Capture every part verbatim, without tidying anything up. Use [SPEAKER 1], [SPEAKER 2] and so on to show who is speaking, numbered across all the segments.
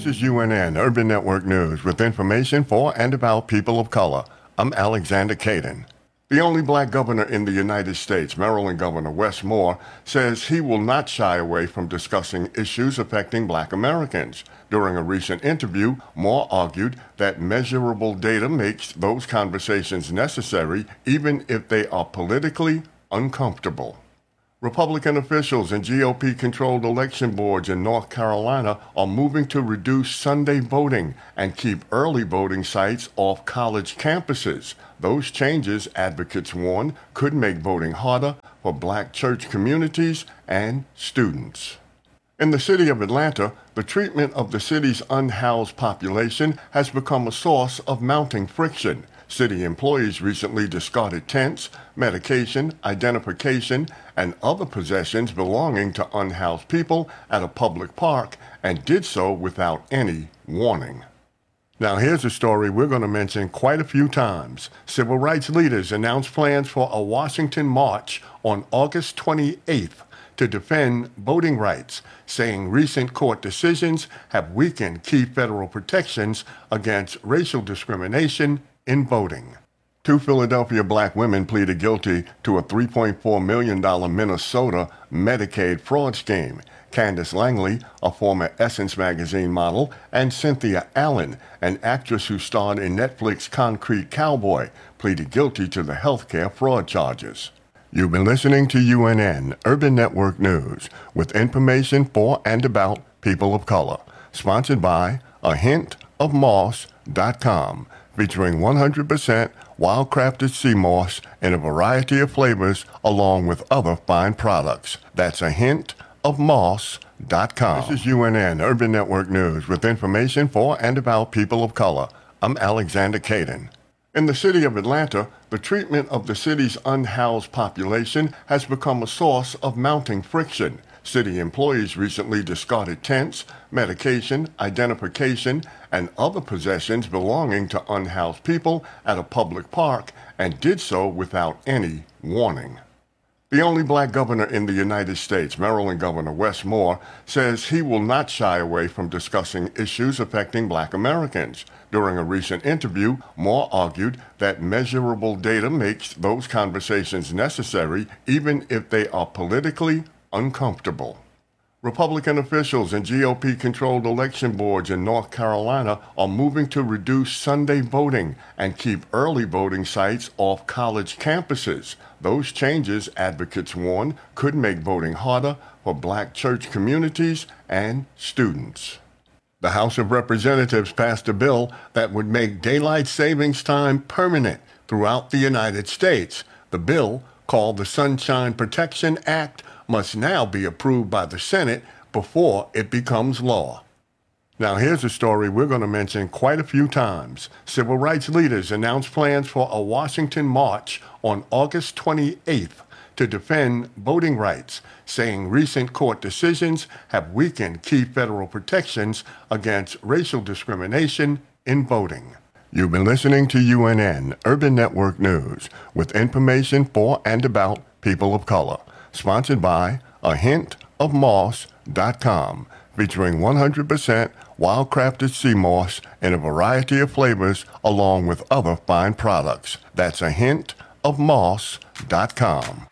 [SPEAKER 1] This is U N N Urban Network News with information for and about people of color. I'm Alexander Caden. The only black governor in the United States, Maryland Governor Wes Moore, says he will not shy away from discussing issues affecting black Americans. During a recent interview, Moore argued that measurable data makes those conversations necessary even if they are politically uncomfortable. Republican officials and G O P-controlled election boards in North Carolina are moving to reduce Sunday voting and keep early voting sites off college campuses. Those changes, advocates warn, could make voting harder for black church communities and students. In the city of Atlanta, the treatment of the city's unhoused population has become a source of mounting friction. City employees recently discarded tents, medication, identification, and other possessions belonging to unhoused people at a public park and did so without any warning. Now here's a story we're going to mention quite a few times. Civil rights leaders announced plans for a Washington march on August twenty-eighth to defend voting rights, saying recent court decisions have weakened key federal protections against racial discrimination in voting. Two Philadelphia black women pleaded guilty to a three point four million dollars Minnesota Medicaid fraud scheme. Candace Langley, a former Essence magazine model, and Cynthia Allen, an actress who starred in Netflix Concrete Cowboy, pleaded guilty to the healthcare fraud charges. You've been listening to U N N Urban Network News with information for and about people of color, sponsored by a hint of moss dot com. Featuring one hundred percent wild-crafted sea moss in a variety of flavors along with other fine products. That's a hint of moss dot com. This is U N N Urban Network News with information for and about people of color. I'm Alexander Caden. In the city of Atlanta, the treatment of the city's unhoused population has become a source of mounting friction. City employees recently discarded tents, medication, identification, and other possessions belonging to unhoused people at a public park and did so without any warning. The only black governor in the United States, Maryland Governor Wes Moore, says he will not shy away from discussing issues affecting black Americans. During a recent interview, Moore argued that measurable data makes those conversations necessary even if they are politically uncomfortable. Republican officials and G O P-controlled election boards in North Carolina are moving to reduce Sunday voting and keep early voting sites off college campuses. Those changes, advocates warn, could make voting harder for black church communities and students. The House of Representatives passed a bill that would make daylight savings time permanent throughout the United States. The bill, called the Sunshine Protection Act, must now be approved by the Senate before it becomes law. Now here's a story we're going to mention quite a few times. Civil rights leaders announced plans for a Washington march on August twenty-eighth to defend voting rights, saying recent court decisions have weakened key federal protections against racial discrimination in voting. You've been listening to U N N Urban Network News with information for and about people of color, sponsored by a hint of moss dot com, featuring one hundred percent wild-crafted sea moss in a variety of flavors along with other fine products. That's a hint of moss dot com.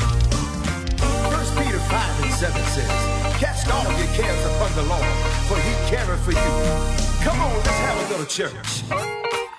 [SPEAKER 2] First Peter five and seven says, cast all your cares upon the Lord, for he careth for you. Come on, let's have a little church.